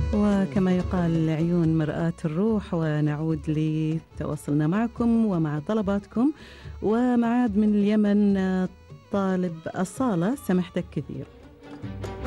وكما يقال العيون مرآة الروح، ونعود لتواصلنا معكم ومع طلباتكم. ومعاد من اليمن طالب أصالة سمحتك كثير.